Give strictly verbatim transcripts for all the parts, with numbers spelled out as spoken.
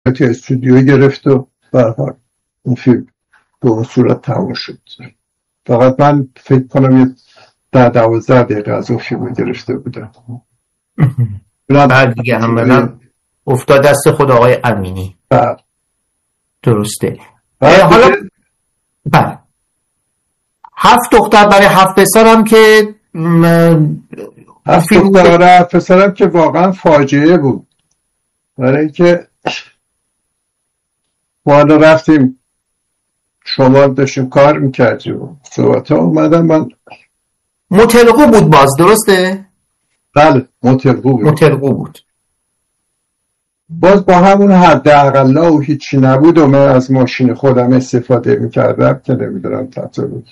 تو استودیو گرفت و برحال اون فیلم به اون صورت تموم شد. فقط من فکر کنم یه ده دوازده دقیقه از اون فیلم گرفته بودم. بعد دیگه هم افتاد دست خود آقای امینی. بله درسته. حالا بله هفت دختر برای هفت پسر هم که م... هفت دختر برای هفت پسر هم که واقعا فاجعه بود، برای اینکه ما رفتیم شمال داشتیم کار میکردیم و صحبت ها اومدم. من مترقو بود باز، درسته؟ بله مترقو بود. مترقو بود باز با همون حد اقلا و هیچی نبود و من از ماشین خودم استفاده میکردم که نمیدونم تطور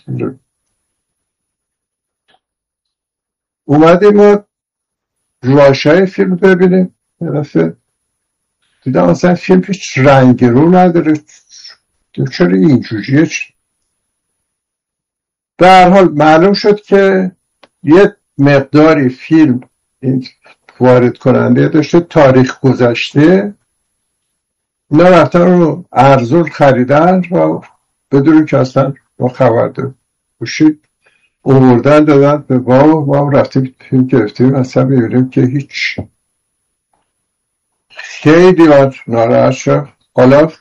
اومدیم و رواشای فیلم ببینیم. یه دیدم اصلا فیلم هیچ رنگ رو نداره، چرا اینجوریه؟ در هر حال معلوم شد که یه مقداری فیلم این وارد کننده داشته تاریخ گذشته، اونا رفتن رو ارزون خریدن و بدون که اصلا ما خبر داریم باشید اووردن دادن به ما. ما رفتیم فیلم گرفتیم اصلا میبینیم که هیچ. خیلی ناراحت شد. حالا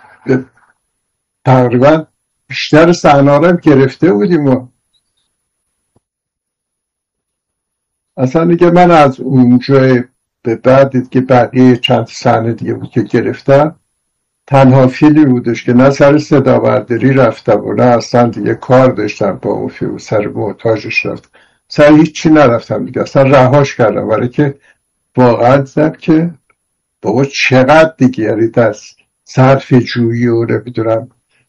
تقریبا بیشتر صحنه‌ها رو گرفته بودیم و اصلا دیگه من از اونجا به بعد دید که بقیه چند صحنه دیگه بود که گرفتم تنها فیلمی بودش که نه سر صدا برداری رفتم و نه اصلا دیگه کار داشتم با اون فیلم، سر مونتاژش رفتم، سر هیچی نرفتم دیگه، اصلا رهاش کردم. برای که واقعا دیدم که بابا چقدر دیگه یعنی دست صرف جویی و نمیدونم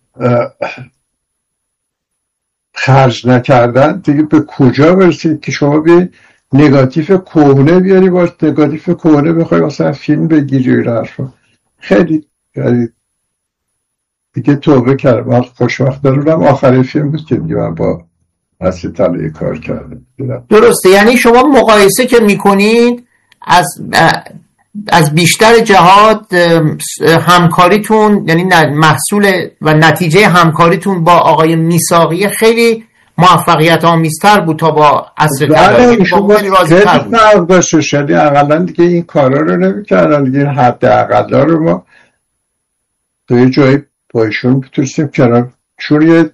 خرج نکردن دیگه به کجا برسید که شما به نگاتیف کهنه بیاری باش نگاتیف کهنه بخوای مثلا فیلم بگیری و حرفا. خیلی یعنی دیگه توبه کردم. من خوشبخت دارم آخرین فیلم بود که دیگه من با اصلی تلایی کار کردم. درسته، یعنی شما مقایسه که میکنید از از بیشتر جهات همکاریتون، یعنی محصول و نتیجه همکاریتون با آقای میثاقی خیلی موفقیت آمیزتر بود تا با عصر طلایی. شما خیلی فرق داشته شدی اقلا دیگه این کارا رو نمی‌کردن دیگه، حد اقلا رو ما تو یه جایی بایشون بتونستیم کنار، چون یه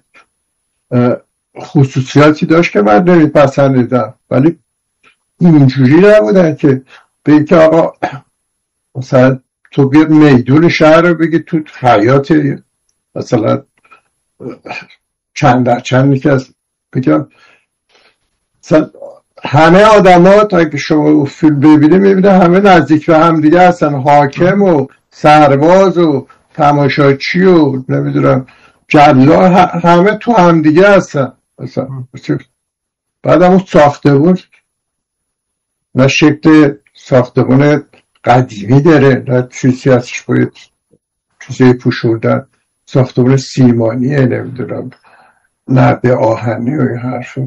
خصوصیاتی داشت که من نمیپسندیدم، ولی اینجوری نبودن که به اینکه آقا مثلا تو بیاد میدون شهر رو بگی تو حیات مثلا چند در چند که از بگم مثلا همه آدم ها تا که شما فیلم ببینه میبینه همه نزدیک به هم دیگه هستن، حاکم و سرباز و تماشاچی و نمیدونم جلا همه تو هم دیگه هستن مثلا. بعد همون ساختمون نه شکل ساختمون قدیمی داره نه چیزی ازش باید چیزی پوشوندن، ساختمون سیمانیه نمیدونم نرده آهنی و این حرفه.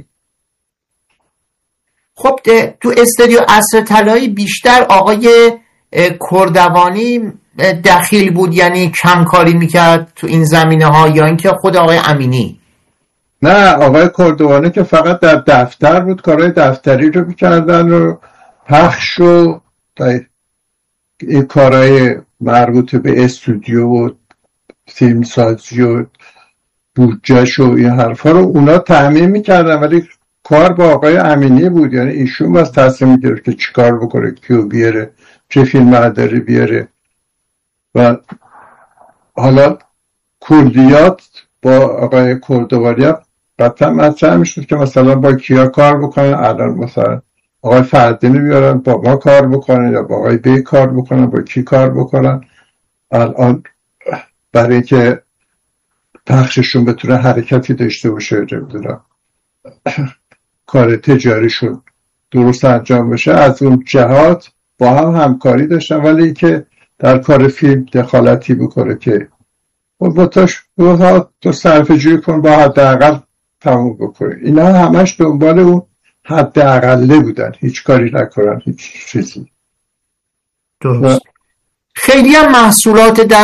خب تو استودیو عصر طلایی بیشتر آقای کردوانی دخیل بود، یعنی کمکاری میکرد تو این زمینه ها، یا اینکه خود آقای امینی؟ نه آقای کردوانی که فقط در دفتر بود، کارهای دفتری رو میکردن و پخش و این کارهای مربوط به استودیو و فیلم سازی و بودجهش و این حرفا رو اونا تامین میکردن، ولی کار با آقای امینی بود. یعنی ایشون باز تصمیم میگرفت که چی کار بکنه، کیو بیاره، چه فیلم برداری بیاره. و حالا کردیات با آقای کردوانی قطعا مطرح میشد که مثلا با کیا کار بکنن، الان مثلا آقای فردینی بیارن با ما کار بکنن یا با آقای بی کار بکنن، با کی کار بکنن. الان برای که پخششون بتونه حرکتی داشته باشه، نمیدونم کار تجاریشون درست انجام بشه، از اون جهات با هم همکاری داشتن، ولی که در کار فیلم دخالتی بکنه که با تاش تو صرف جوی کن با حد اقل تموم بکنه. اینا همش دنبال اون حد اقله بودن، هیچ کاری نکنن، هیچ چیزی. درست. خیلی هم محصولات در